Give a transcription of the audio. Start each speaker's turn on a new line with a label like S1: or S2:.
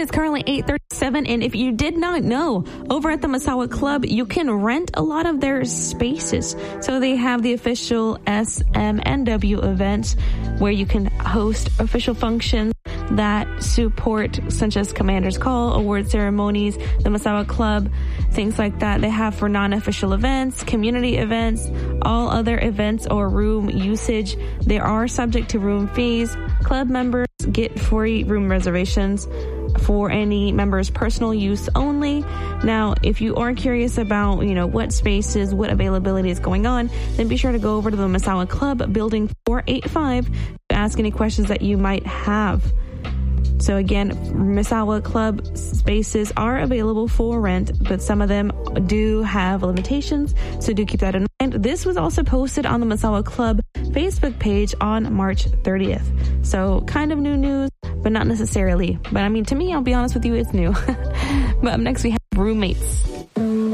S1: is currently 8:37, and if you did not know, over at the Misawa Club, you can rent a lot of their spaces. So they have the official SMNW events where you can host official functions that support, such as Commander's Call, award ceremonies, the Misawa Club, things like that. They have for non-official events, community events, all other events or room usage. They are subject to room fees. Club members get free room reservations for any member's personal use only. Now, if you are curious about, what spaces, what availability is going on, then be sure to go over to the Misawa Club, building 485, to ask any questions that you might have. So again, Misawa Club spaces are available for rent, but some of them do have limitations, so do keep that in mind. This was also posted on the Misawa Club Facebook page on March 30th. So kind of new news, but not necessarily. But to me, I'll be honest with you, it's new. But up next, we have roommates.